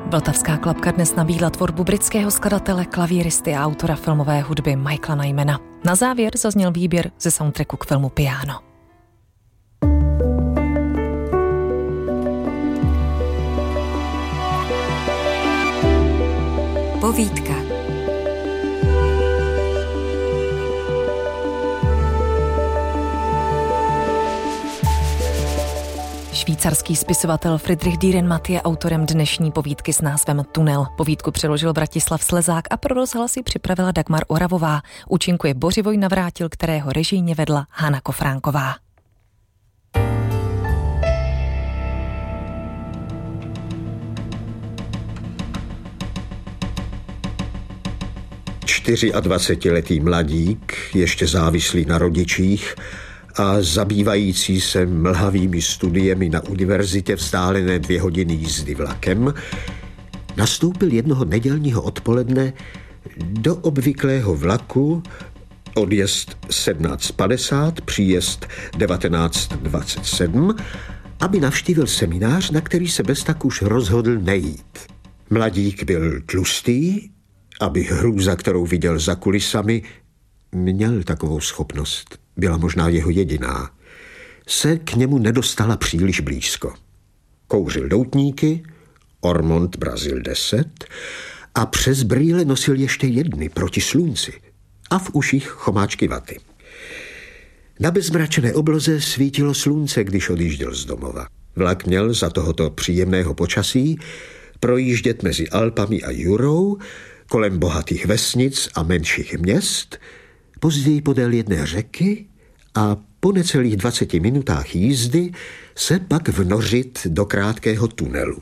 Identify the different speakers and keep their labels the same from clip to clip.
Speaker 1: Vltavská klapka dnes nabídla tvorbu britského skladatele, klavíristy a autora filmové hudby Michaela Nymana. Na závěr zazněl výběr ze soundtracku k filmu Piano. Povídka. Švýcarský spisovatel Friedrich Dürrenmatt je autorem dnešní povídky s názvem Tunel. Povídku přeložil Vratislav Slezák a pro rozhlas ji připravila Dagmar Oravová. Účinkuje Bořivoj Navrátil, kterého režijně vedla Hana Kofránková.
Speaker 2: A 24letý mladík, ještě závislý na rodičích a zabývající se mlhavými studiemi na univerzitě vzdálené 2 hodiny jízdy vlakem, nastoupil jednoho nedělního odpoledne do obvyklého vlaku, odjezd 17:50, příjezd 19:27, aby navštívil seminář, na který se beztak už rozhodl nejít. Mladík byl tlustý, aby hrůza, kterou viděl za kulisami, měl takovou schopnost, byla možná jeho jediná, se k němu nedostala příliš blízko. Kouřil doutníky, Ormond Brazil 10 a přes brýle nosil ještě jedny proti slunci a v uších chomáčky vaty. Na bezmračené obloze svítilo slunce, když odjížděl z domova. Vlak měl za tohoto příjemného počasí projíždět mezi Alpami a Jurou, kolem bohatých vesnic a menších měst, později podél jedné řeky a po necelých 20 minutách jízdy se pak vnořit do krátkého tunelu.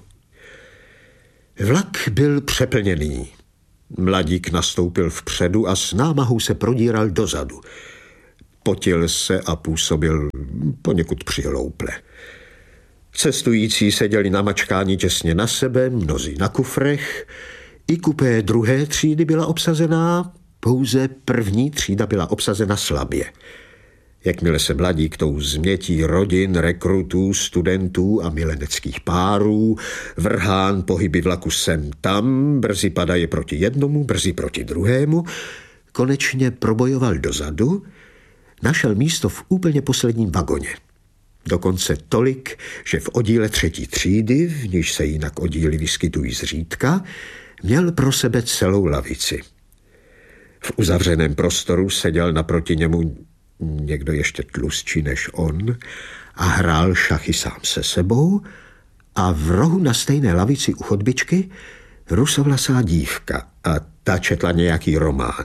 Speaker 2: Vlak byl přeplněný. Mladík nastoupil vpředu a s námahou se prodíral dozadu. Potil se a působil poněkud přihlouple. Cestující seděli na mačkání těsně na sebe, mnozí na kufrech. I kupé druhé třídy byla obsazená, pouze první třída byla obsazena slabě. Jakmile se mladík tou změtí rodin, rekrutů, studentů a mileneckých párů, vrhán pohyby vlaku sem tam, brzy padaje proti jednomu, brzy proti druhému, konečně probojoval dozadu, našel místo v úplně posledním vagoně. Dokonce tolik, že v oddíle 3. třídy, v níž se jinak oddíly vyskytují zřídka, měl pro sebe celou lavici. V uzavřeném prostoru seděl naproti němu někdo ještě tlustší než on a hrál šachy sám se sebou a v rohu na stejné lavici u chodbičky rusovlasá dívka a ta četla nějaký román.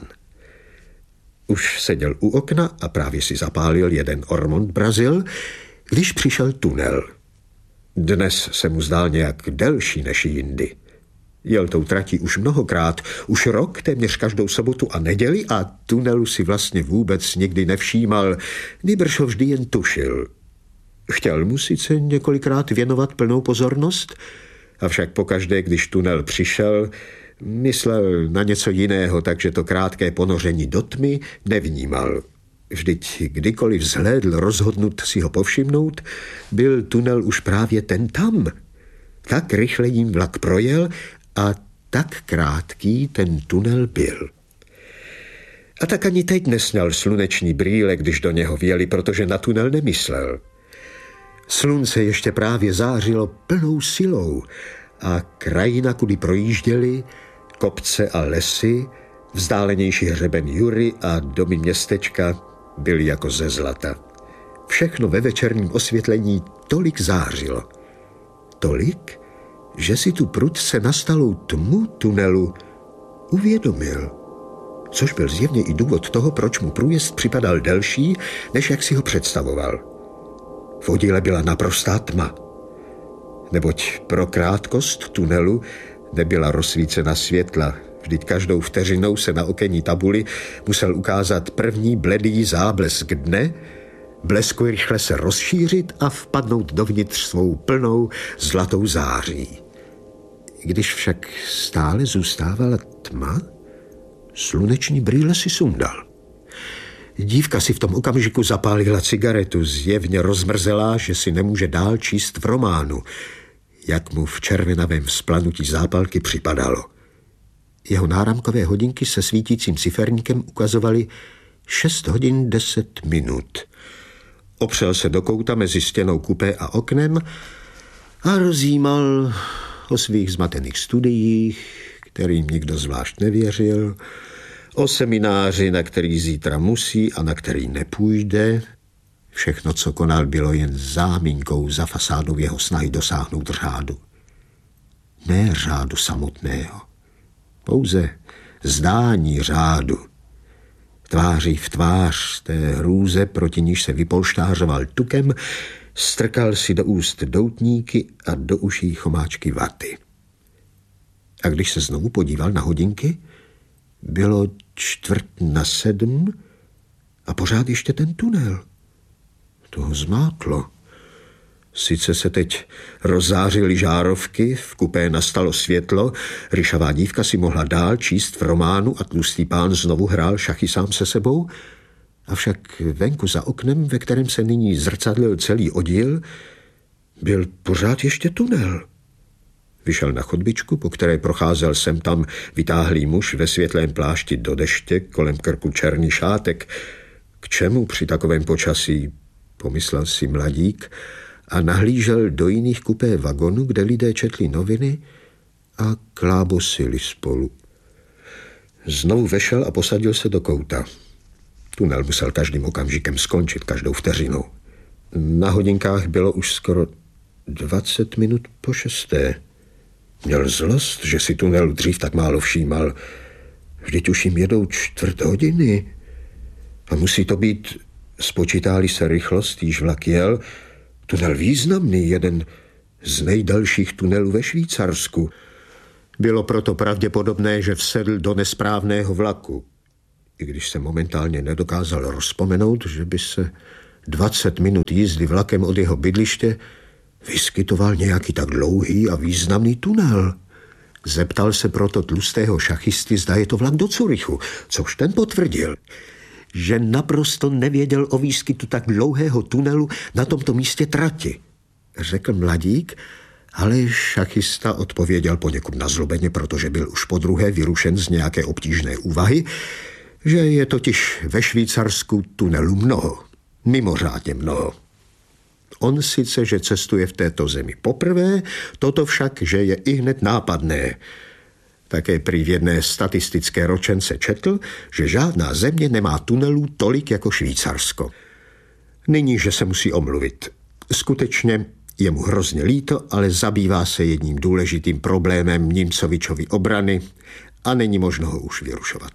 Speaker 2: Už seděl u okna a právě si zapálil jeden Ormond Brazil, když přišel tunel. Dnes se mu zdál nějak delší než jindy. Jel tou tratí už mnohokrát, už rok, téměř každou sobotu a neděli a tunelu si vlastně vůbec nikdy nevšímal, nýbrž ho vždy jen tušil. Chtěl mu sice několikrát věnovat plnou pozornost, avšak pokaždé, když tunel přišel, myslel na něco jiného, takže to krátké ponoření do tmy nevnímal. Vždyť kdykoliv vzhlédl rozhodnut si ho povšimnout, byl tunel už právě ten tam. Tak rychle jim vlak projel a tak krátký ten tunel byl. A tak ani teď nesměl sluneční brýle, když do něho vjeli, protože na tunel nemyslel. Slunce ještě právě zářilo plnou silou a krajina, kudy projížděli, kopce a lesy, vzdálenější hřeben Jury a domy městečka byly jako ze zlata. Všechno ve večerním osvětlení tolik zářilo. Tolik, že si tu prudce nastalou tmu tunelu uvědomil, což byl zjevně i důvod toho, proč mu průjezd připadal delší, než jak si ho představoval. V oddíle byla naprostá tma, neboť pro krátkost tunelu nebyla rozsvícena světla, vždyť každou vteřinou se na okenní tabuli musel ukázat první bledý záblesk dne, blesku rychle se rozšířit a vpadnout dovnitř svou plnou zlatou září. Když však stále zůstávala tma, sluneční brýle si sundal. Dívka si v tom okamžiku zapálila cigaretu, zjevně rozmrzelá, že si nemůže dál číst v románu. jak mu v červenavém vzplanutí zápalky připadalo. Jeho náramkové hodinky se svítícím ciferníkem ukazovaly 6 hodin 10 minut. Opřel se do kouta mezi stěnou kupé a oknem a rozjímal o svých zmatených studiích, kterým nikdo zvlášť nevěřil, o semináři, na který zítra musí a na který nepůjde. Všechno, co konal, bylo jen záminkou za fasádou jeho snahy dosáhnout řádu. Ne řádu samotného, pouze zdání řádu. Tváří v tvář té hrůze, proti níž se vypolštářoval tukem, strkal si do úst doutníky a do uší chomáčky vaty. A když se znovu podíval na hodinky, bylo 6:45 a pořád ještě ten tunel. To ho zmátlo. Sice se teď rozzářily žárovky, v kupé nastalo světlo, ryšavá dívka si mohla dál číst v románu a tlustý pán znovu hrál šachy sám se sebou, avšak venku za oknem, ve kterém se nyní zrcadlil celý oddíl, byl pořád ještě tunel. Vyšel na chodbičku, po které procházel sem tam vytáhlý muž ve světlém plášti do deště, kolem krku černý šátek. K čemu při takovém počasí, pomyslel si mladík a nahlížel do jiných kupé vagonů, kde lidé četli noviny a klábosili spolu. Znovu vešel a posadil se do kouta. Tunel musel každým okamžikem skončit, každou vteřinou. Na hodinkách bylo už skoro 20 minut po 6. Měl zlost, že si tunelu dřív tak málo všímal. Vždyť už jim jedou 4 hodiny. A musí to být, spočítá-li se rychlost, jíž vlak jel, tunel významný, jeden z nejdelších tunelů ve Švýcarsku. Bylo proto pravděpodobné, že vsedl do nesprávného vlaku. I když se momentálně nedokázal rozpomenout, že by se 20 minut jízdy vlakem od jeho bydliště vyskytoval nějaký tak dlouhý a významný tunel. Zeptal se proto tlustého šachisty, zda je to vlak do Curychu, což ten potvrdil, že naprosto nevěděl o výskytu tak dlouhého tunelu na tomto místě trati. Řekl mladík, ale šachista odpověděl poněkud nazlobeně, protože byl už podruhé vyrušen z nějaké obtížné úvahy, že je totiž ve Švýcarsku tunelů mnoho, mimořádně mnoho. On sice, že cestuje v této zemi poprvé, toto však, že je ihned nápadné. Také prý v jedné statistické ročence četl, že žádná země nemá tunelů tolik jako Švýcarsko. Nyní, že se musí omluvit. Skutečně je mu hrozně líto, ale zabývá se jedním důležitým problémem Němcovičovy obrany a není možno ho už vyrušovat.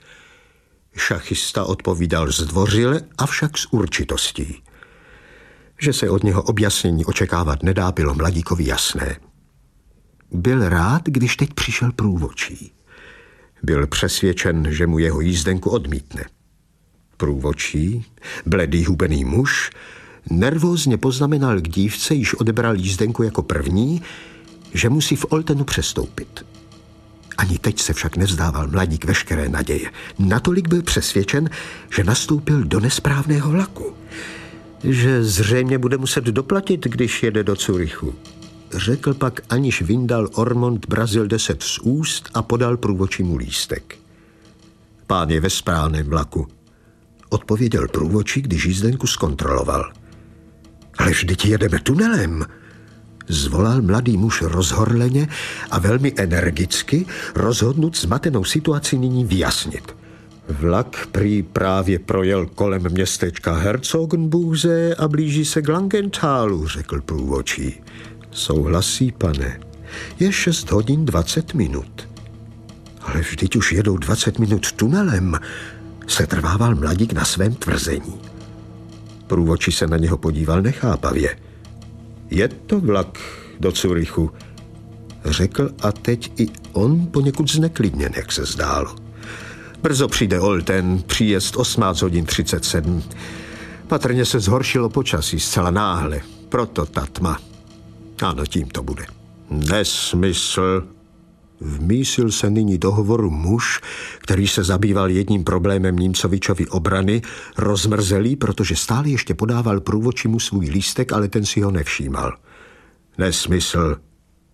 Speaker 2: Šachista odpovídal zdvořile, avšak s určitostí. Že se od něho objasnění očekávat nedá, bylo mladíkovi jasné. Byl rád, když teď přišel průvodčí. Byl přesvědčen, že mu jeho jízdenku odmítne. Průvodčí, bledý hubený muž, nervózně poznamenal k dívce, již odebral jízdenku jako první, že musí v Oltenu přestoupit. Ani teď se však nevzdával mladík veškeré naděje. Natolik byl přesvědčen, že nastoupil do nesprávného vlaku. Že zřejmě bude muset doplatit, když jede do Curychu. Řekl pak, aniž vyndal Ormond Brazil 10 z úst a podal průvodčímu lístek. Pán je ve správném vlaku, odpověděl průvodčí, když jízdenku zkontroloval. Ale vždyť jedeme tunelem, zvolal mladý muž rozhorleně a velmi energicky, rozhodnut zmatenou situaci nyní vyjasnit. Vlak prý právě projel kolem městečka Herzogenbuche a blíží se k Langenthalu, řekl průvodčí. Souhlasí, pane. Je 6 hodin 20 minut. Ale vždyť už jedou 20 minut tunelem, setrvával mladík na svém tvrzení. Průvodčí se na něho podíval nechápavě. Je to vlak do Curychu, řekl a teď i on poněkud zneklidněn, jak se zdálo. Brzo přijde Olten, příjezd 18:37. Patrně se zhoršilo počasí zcela náhle, proto ta tma. Ano, tím to bude. Nesmysl. Vmísil se nyní do hovoru muž, který se zabýval jedním problémem Němcovičovy obrany, rozmrzelý, protože stále ještě podával průvodčímu svůj lístek, ale ten si ho nevšímal. Nesmysl,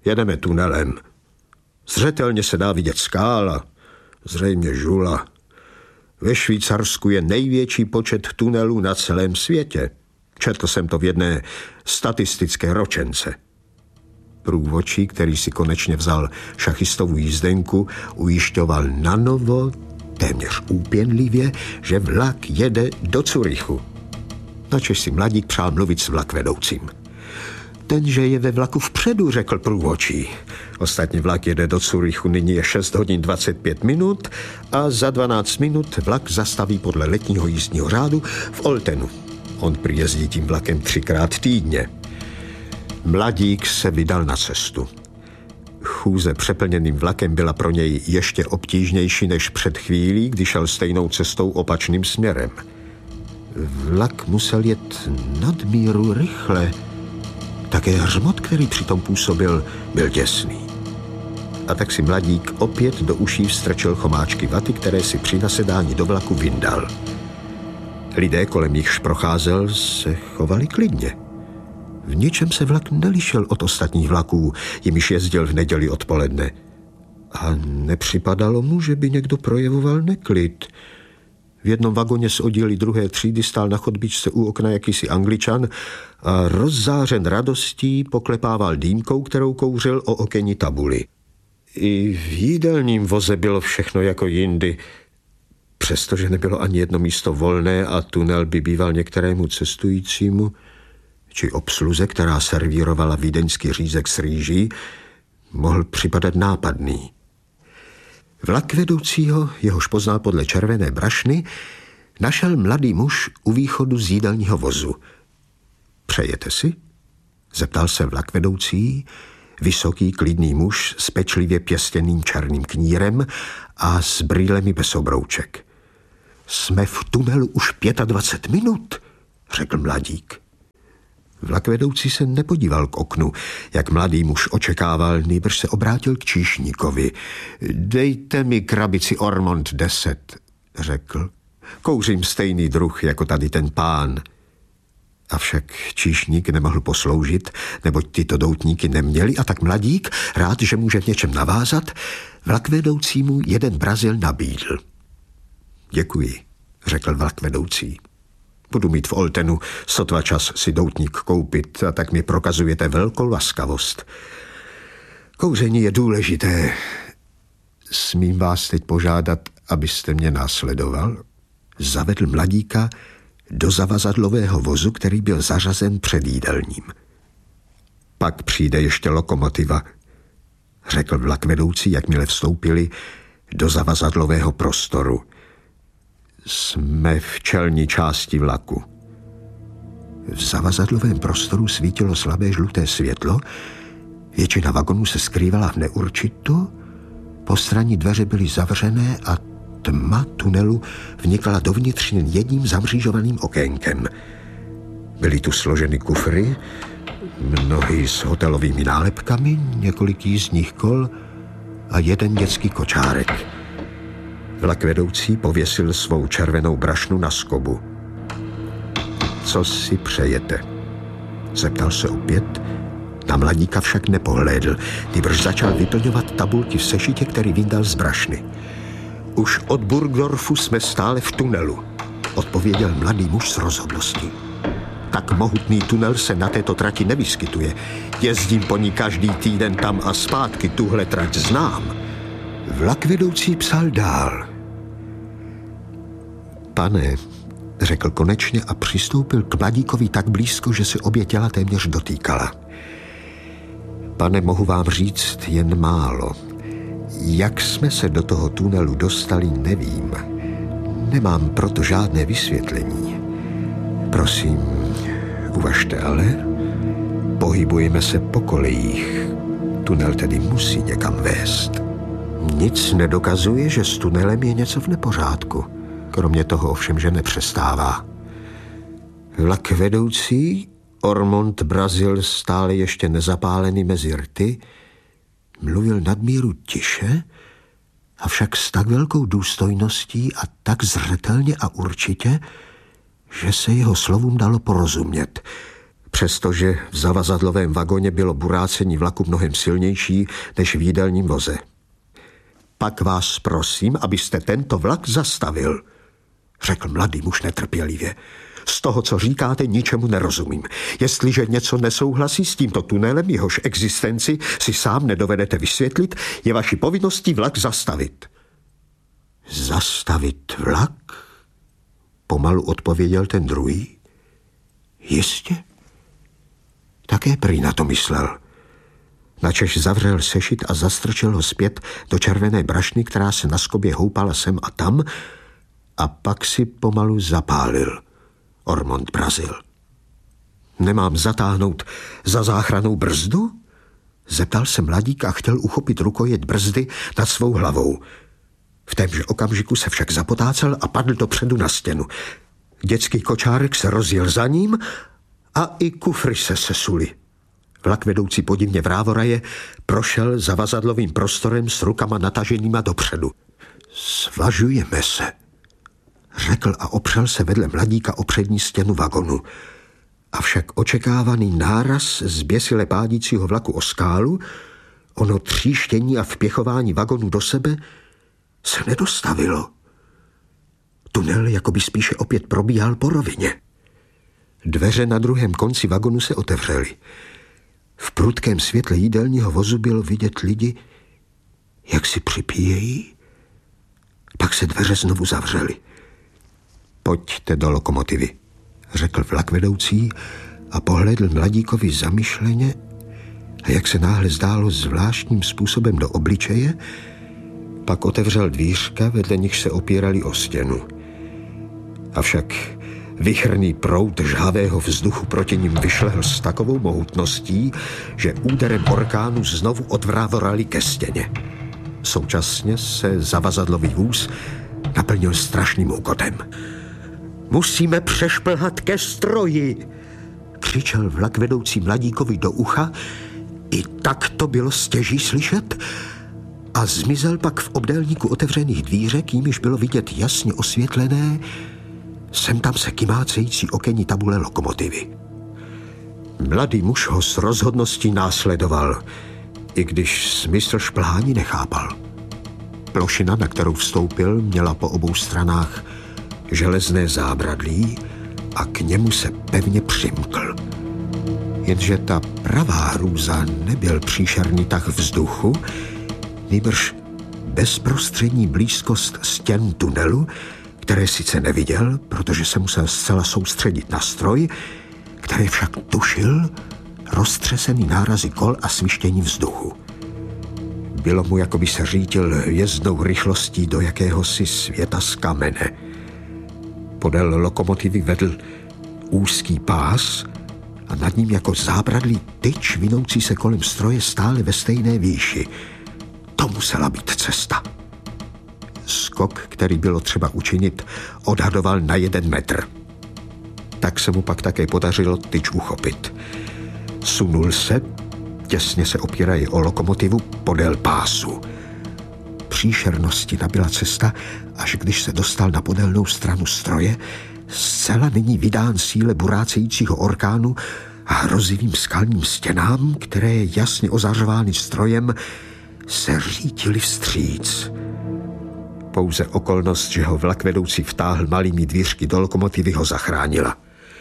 Speaker 2: Jedeme tunelem. Zřetelně se dá vidět skála, zřejmě žula. Ve Švýcarsku je největší počet tunelů na celém světě. Četl jsem to v jedné statistické ročence. Průvodčí, který si konečně vzal šachistovou jízdenku, ujišťoval nanovo, téměř úpěnlivě, že vlak jede do Curychu. Načež si mladík přál mluvit s vlakvedoucím. Ten, že je ve vlaku vpředu, řekl průvodčí. Ostatně vlak jede do Curychu, nyní je 6 hodin 25 minut a za 12 minut vlak zastaví podle letního jízdního řádu v Oltenu. On přijezdí tím vlakem 3krát týdně. Mladík se vydal na cestu. Chůze přeplněným vlakem byla pro něj ještě obtížnější než před chvílí, když šel stejnou cestou opačným směrem. Vlak musel jet nadmíru rychle. Také hřmot, který přitom působil, byl děsný. A tak si mladík opět do uší vstrčil chomáčky vaty, které si při nasedání do vlaku vyndal. Lidé, kolem nichž procházel, se chovali klidně. V ničem se vlak nelišil od ostatních vlaků, jimiž jezdil v neděli odpoledne. A nepřipadalo mu, že by někdo projevoval neklid. V jednom vagoně z oddíly 2. třídy stál na chodbičce u okna jakýsi Angličan a rozzářen radostí poklepával dýmkou, kterou kouřil o okenní tabuli. I v jídelním voze bylo všechno jako jindy, přestože nebylo ani jedno místo volné a tunel by býval některému cestujícímu či obsluze, která servírovala vídeňský řízek s rýží, mohl připadat nápadný. Vlak vedoucího, jehož poznal podle červené brašny, našel mladý muž u východu z jídelního vozu. Přejete si? Zeptal se vlak vedoucí, vysoký klidný muž s pečlivě pěstěným černým knírem a s brýlemi bez obrouček. Jsme v tunelu už 25 minut, řekl mladík. Vlakvedoucí se nepodíval k oknu, jak mladý muž očekával, nýbrž se obrátil k číšníkovi. Dejte mi krabici Ormond 10, řekl. Kouřím stejný druh jako tady ten pán. Avšak číšník nemohl posloužit, neboť tyto doutníky neměli, a tak mladík, rád, že může v něčem navázat, vlakvedoucímu jeden Brazil nabídl. Děkuji, řekl vlakvedoucí. Budu mít v Oltenu sotva čas si doutník koupit, a tak mi prokazujete velkou laskavost. Kouření je důležité. Smím vás teď požádat, abyste mě následoval? Zavedl mladíka do zavazadlového vozu, který byl zařazen před jídelním. Pak přijde ještě lokomotiva, řekl vlakvedoucí, jakmile vstoupili do zavazadlového prostoru. Jsme v čelní části vlaku. V zavazadlovém prostoru svítilo slabé žluté světlo, většina vagonů se skrývala v neurčitu, postranní dveře byly zavřené a tma tunelu vnikala dovnitř jen jedním zamřížovaným okénkem. Byly tu složeny kufry, mnohy s hotelovými nálepkami, několik jízdních kol a jeden dětský kočárek. Vlakvedoucí pověsil svou červenou brašnu na skobu. Co si přejete? Zeptal se opět. Na mladíka však nepohlédl, nýbrž začal vyplňovat tabulky v sešitě, který vyndal z brašny. Už od Burgdorfu jsme stále v tunelu, odpověděl mladý muž s rozhodností. Tak mohutný tunel se na této trati nevyskytuje. Jezdím po ní každý týden tam a zpátky, tuhle trať znám. Vlakvedoucí psal dál. Pane, řekl konečně a přistoupil k mladíkovi tak blízko, že se obě těla téměř dotýkala. Pane, mohu vám říct jen málo. Jak jsme se do toho tunelu dostali, nevím. Nemám proto žádné vysvětlení. Prosím, uvažte ale. Pohybujeme se po kolejích. Tunel tedy musí někam vést. Nic nedokazuje, že s tunelem je něco v nepořádku. Kromě toho ovšem, že nepřestává. Vlak vedoucí, Ormond Brazil stále ještě nezapálený mezi rty, mluvil nadmíru tiše, avšak s tak velkou důstojností a tak zřetelně a určitě, že se jeho slovům dalo porozumět. přestože v zavazadlovém vagoně bylo burácení vlaku mnohem silnější než v jídelním voze. Pak vás prosím, abyste tento vlak zastavil, řekl mladý muž netrpělivě. Z toho, co říkáte, ničemu nerozumím. Jestliže něco nesouhlasí s tímto tunelem, jehož existenci si sám nedovedete vysvětlit, je vaší povinností vlak zastavit. Zastavit vlak? Pomalu odpověděl ten druhý. Jistě. Také prý na to myslel. Načež zavřel sešit a zastrčil ho zpět do červené brašny, která se na skobě houpala sem a tam, a pak si pomalu zapálil. Ormond brazil. Nemám zatáhnout za záchranou brzdu? Zeptal se mladík a chtěl uchopit rukojeť brzdy nad svou hlavou. V témže okamžiku se však zapotácel a padl dopředu na stěnu. Dětský kočárek se rozjel za ním a i kufry se sesuli. Vlak vedoucí podivně vrávoraje prošel zavazadlovým prostorem s rukama nataženýma dopředu. Svažujeme se, řekl a opřel se vedle mladíka o přední stěnu vagonu. Avšak očekávaný náraz zběsile pádícího vlaku o skálu, ono tříštění a vpěchování vagonu do sebe se nedostavilo. Tunel jakoby spíše opět probíhal po rovině. Dveře na druhém konci vagonu se otevřely. V prudkém světle jídelního vozu bylo vidět lidi, jak si připíjejí. Pak se dveře znovu zavřely. Pojďte do lokomotivy, řekl vlakvedoucí a pohlédl mladíkovi zamyšleně a jak se náhle zdálo zvláštním způsobem do obličeje, pak otevřel dvířka, vedle nich se opírali o stěnu. Avšak vychrný proud žhavého vzduchu proti nim vyšlehl s takovou mohutností, že úderem orkánu znovu odvrávorali ke stěně. Současně se zavazadlový vůz naplnil strašným úkotem. Musíme přešplhat ke stroji, křičel vlakvedoucí mladíkovi do ucha. I tak to bylo stěží slyšet a zmizel pak v obdélníku otevřených dvířek, jimiž bylo vidět jasně osvětlené, sem tam se kymácející okenní tabule lokomotivy. Mladý muž ho s rozhodností následoval, i když smysl šplhání nechápal. Plošina, na kterou vstoupil, měla po obou stranách železné zábradlí a k němu se pevně přimkl. Jenže ta pravá hrůza nebyl příšerný tah vzduchu, nýbrž bezprostřední blízkost stěn tunelu, které sice neviděl, protože se musel zcela soustředit na stroj, který však tušil roztřesený nárazy kol a svištění vzduchu. Bylo mu, jako by se řítil jezdnou rychlostí do jakéhosi světa z kamene. Podél lokomotivy vedl úzký pás a nad ním jako zábradlý tyč vinoucí se kolem stroje stále ve stejné výši. To musela být cesta. Skok, který bylo třeba učinit, odhadoval na 1 metr. Tak se mu pak také podařilo tyč uchopit. Sunul se, těsně se opírají o lokomotivu podél pásu. Příšernosti nabyla cesta, až když se dostal na podélnou stranu stroje, zcela není vydán síle burácejícího orkánu a hrozivým skalním stěnám, které jasně ozařovány strojem, se řítily vstříc. Pouze okolnost, že ho vlakvedoucí vtáhl malými dvířky do lokomotivy, ho zachránila.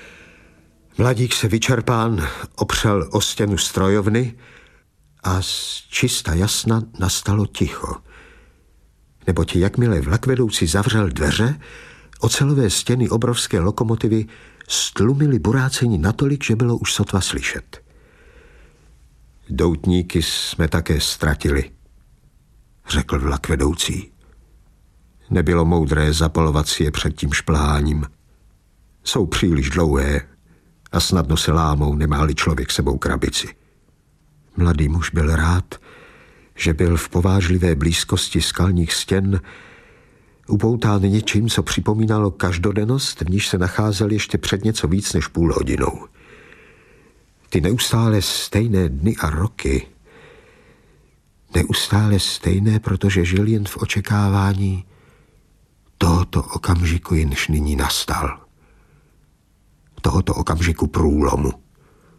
Speaker 2: Mladík se vyčerpán opřel o stěnu strojovny a z čista jasna nastalo ticho. Neboť jakmile vlakvedoucí zavřel dveře, ocelové stěny obrovské lokomotivy stlumily burácení natolik, že bylo už sotva slyšet. Doutníky jsme také ztratili, řekl vlakvedoucí. Nebylo moudré zapalovat si je před tím šplháním. Jsou příliš dlouhé a snadno se lámou, nemá-li člověk sebou krabici. Mladý muž byl rád, že byl v povážlivé blízkosti skalních stěn upoután něčím, co připomínalo každodennost, v níž se nacházel ještě před něco víc než půl hodinou. Ty neustále stejné dny a roky, neustále stejné, protože žil jen v očekávání tohoto okamžiku, jenž nyní nastal. Tohoto okamžiku průlomu.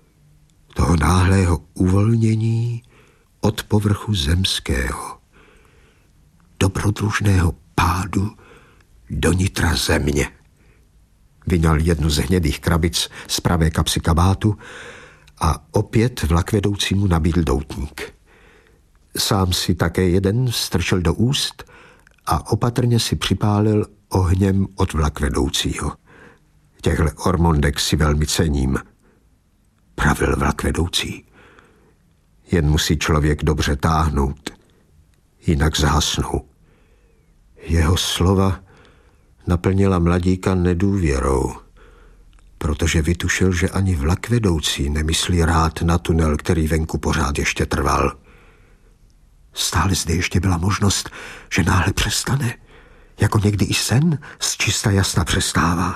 Speaker 2: toho náhlého uvolnění od povrchu zemského, dobrodružného pádu do nitra země. Vyňal jednu z hnědých krabic z pravé kapsy kabátu a opět vlakvedoucímu nabídl doutník. Sám si také jeden strčil do úst a opatrně si připálil ohněm od vlakvedoucího. Těchhle ormondek si velmi cením, pravil vlakvedoucí. Jen musí člověk dobře táhnout, jinak zhasnou. Jeho slova naplnila mladíka nedůvěrou, protože vytušil, že ani vlakvedoucí nemyslí rád na tunel, který venku pořád ještě trval. Stále zde ještě byla možnost, že náhle přestane, jako někdy i sen z čista jasna přestává.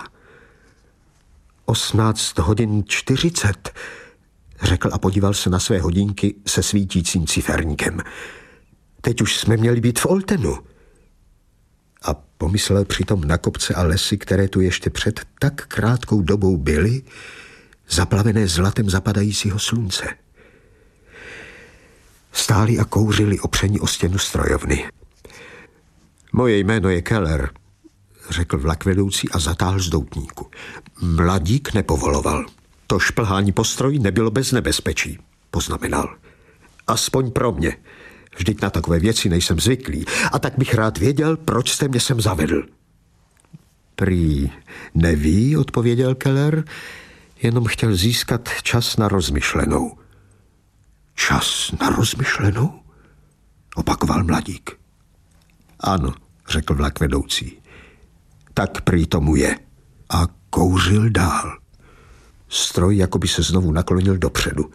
Speaker 2: 18:40, řekl a podíval se na své hodinky se svítícím ciferníkem. Teď už jsme měli být v Oltenu. A pomyslel přitom na kopce a lesy, které tu ještě před tak krátkou dobou byly, zaplavené zlatem zapadajícího slunce. Stáli a kouřili opření o stěnu strojovny. Moje jméno je Keller, řekl vlakvedoucí a zatáhl z doutníku. Mladík nepovoloval. To šplhání po stroji nebylo bez nebezpečí, poznamenal. Aspoň pro mě. Vždyť na takové věci nejsem zvyklý. A tak bych rád věděl, proč jste mě sem zavedl. Prý neví, odpověděl Keller, jenom chtěl získat čas na rozmyšlenou. Čas na rozmyšlenou? Opakoval mladík. Ano, řekl vlakvedoucí. Tak prý tomu je. A kouřil dál. Stroj jakoby se znovu naklonil dopředu.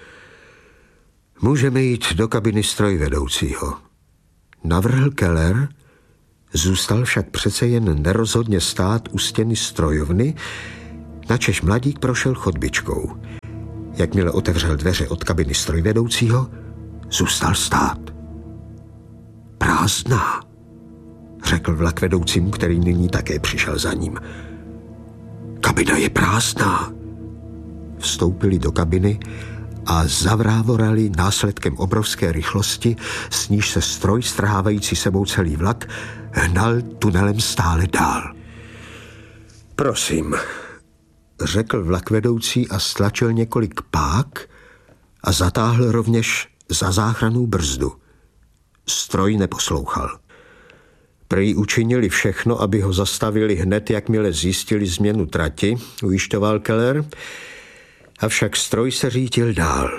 Speaker 2: Můžeme jít do kabiny strojvedoucího, navrhl Keller, zůstal však přece jen nerozhodně stát u stěny strojovny, načež mladík prošel chodbičkou. Jakmile otevřel dveře od kabiny strojvedoucího, zůstal stát. Prázdná, řekl vlakvedoucímu, který nyní také přišel za ním. Kabina je prázdná. Vstoupili do kabiny a zavrávorali následkem obrovské rychlosti, s níž se stroj, strhávající sebou celý vlak, hnal tunelem stále dál. Prosím, řekl vlakvedoucí a stlačil několik pák a zatáhl rovněž za záchrannou brzdu. Stroj neposlouchal. Prý učinili všechno, aby ho zastavili hned, jakmile zjistili změnu trati, ujišťoval Keller, avšak stroj se řítil dál.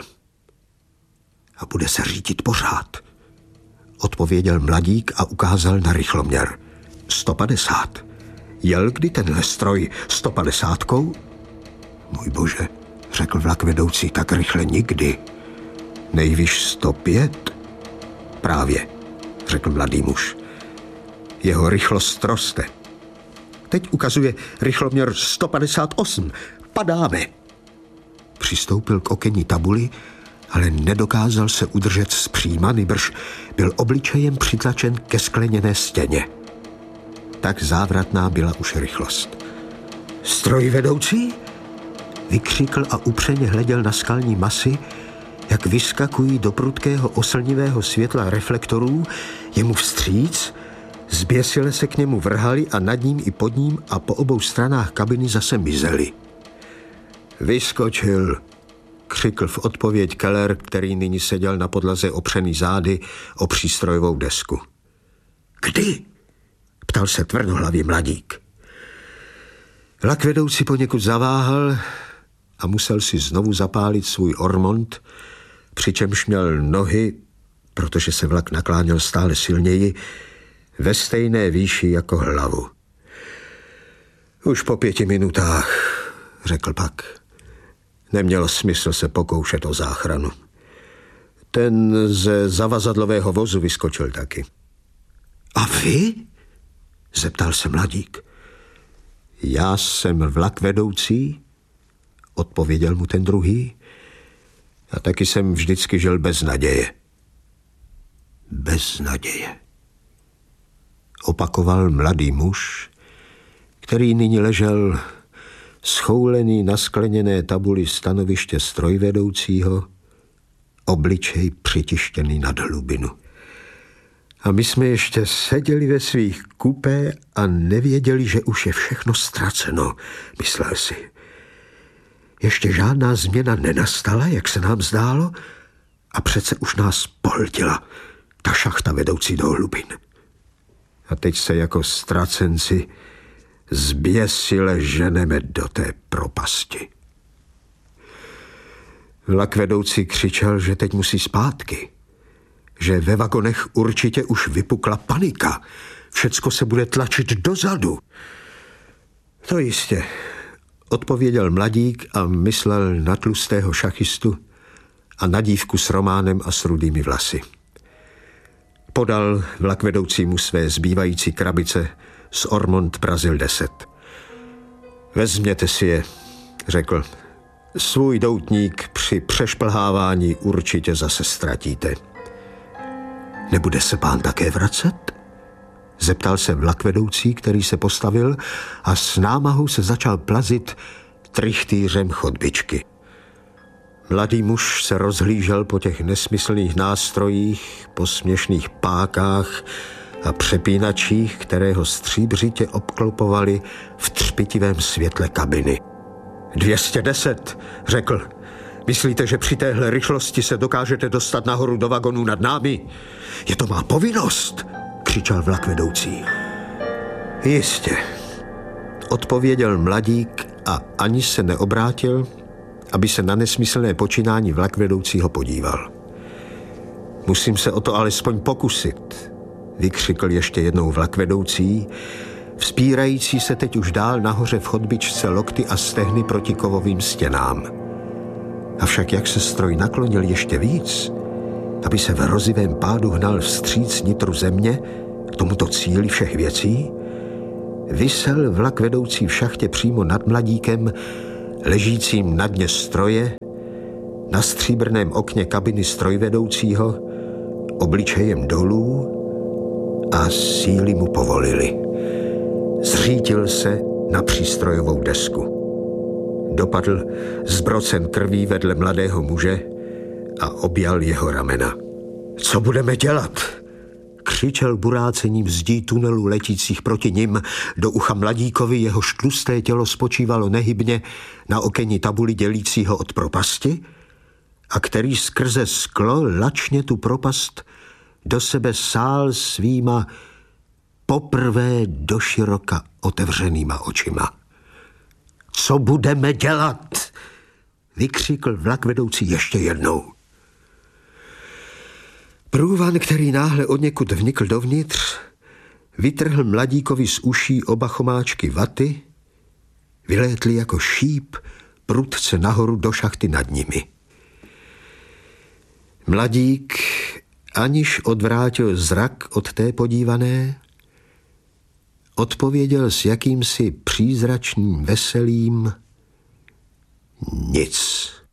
Speaker 2: A bude se řídit pořád, odpověděl mladík a ukázal na rychloměr. 150. Jel kdy tenhle stroj 150? Můj bože, řekl vlakvedoucí, tak rychle nikdy. Nejvíš 105? Právě, řekl mladý muž. Jeho rychlost roste. Teď ukazuje rychloměr 158. Padáme. Přistoupil k okenní tabuli, ale nedokázal se udržet zpříma, nýbrž byl obličejem přitlačen ke skleněné stěně. Tak závratná byla už rychlost. Strojvedoucí? Vykřikl a upřeně hleděl na skalní masy, jak vyskakují do prudkého oslnivého světla reflektorů, jemu vstříc, zběsile se k němu vrhali a nad ním i pod ním a po obou stranách kabiny zase mizeli. Vyskočil, křikl v odpověď Keller, který nyní seděl na podlaze opřený zády o přístrojovou desku. Kdy? Ptal se tvrdohlavý mladík. Vlakvedoucí poněkud zaváhal a musel si znovu zapálit svůj ormont, přičemž měl nohy, protože se vlak nakláněl stále silněji, ve stejné výši jako hlavu. Už po 5 minutách, řekl pak. Nemělo smysl se pokoušet o záchranu. Ten ze zavazadlového vozu vyskočil taky. A vy? Zeptal se mladík. Já jsem vlakvedoucí, odpověděl mu ten druhý, a taky jsem vždycky žil bez naděje. Bez naděje, opakoval mladý muž, který nyní ležel schoulený na skleněné tabuli stanoviště strojvedoucího, obličej přitištěný nad hlubinu. A my jsme ještě seděli ve svých kupé a nevěděli, že už je všechno ztraceno, myslel si. Ještě žádná změna nenastala, jak se nám zdálo, a přece už nás pohltila ta šachta vedoucí do hlubin. A teď se jako ztracenci zběsile ženeme do té propasti. Vlak vedoucí křičel, že teď musí zpátky, že ve vagonech určitě už vypukla panika, všecko se bude tlačit dozadu. To jistě, odpověděl mladík a myslel na tlustého šachistu a na dívku s románem a s rudými vlasy. Podal vlak vedoucímu své zbývající krabice z Ormond Brazil 10. Vezměte si je, řekl. Svůj doutník při přešplhávání určitě zase ztratíte. Nebude se pán také vracet? Zeptal se vlakvedoucí, který se postavil a s námahou se začal plazit trichtýřem chodbičky. Mladý muž se rozhlížel po těch nesmyslných nástrojích, po směšných pákách a přepínačích, které ho stříbřitě obklopovali v třpitivém světle kabiny. 210, řekl. Myslíte, že při téhle rychlosti se dokážete dostat nahoru do vagonu nad námi? Je to má povinnost, křičel vlakvedoucí. Jistě, odpověděl mladík a ani se neobrátil, aby se na nesmyslné počínání vlakvedoucího podíval. Musím se o to alespoň pokusit, vykřikl ještě jednou vlakvedoucí, vzpírající se teď už dál nahoře v chodbičce lokty a stehny proti kovovým stěnám. Avšak jak se stroj naklonil ještě víc, aby se v hrozivém pádu hnal vstříc nitru země, k tomuto cíli všech věcí, visel vlak vedoucí v šachtě přímo nad mladíkem, ležícím na dně stroje, na stříbrném okně kabiny strojvedoucího, obličejem dolů a síly mu povolili. Zřítil se na přístrojovou desku. Dopadl zbrocen krví vedle mladého muže a objal jeho ramena. Co budeme dělat? Křičel burácením zdí tunelu letících proti nim do ucha mladíkovi, jehož tlusté tělo spočívalo nehybně na okenní tabuli dělícího od propasti a který skrze sklo lačně tu propast do sebe sál svýma poprvé doširoka otevřenýma očima. Co budeme dělat? Vykřikl vlakvedoucí ještě jednou. Průvan, který náhle odněkud vnikl dovnitř, vytrhl mladíkovi z uší oba chomáčky vaty, vylétli jako šíp prudce nahoru do šachty nad nimi. Mladík, aniž odvrátil zrak od té podívané, odpověděl s jakýmsi přízračným veselím: nic.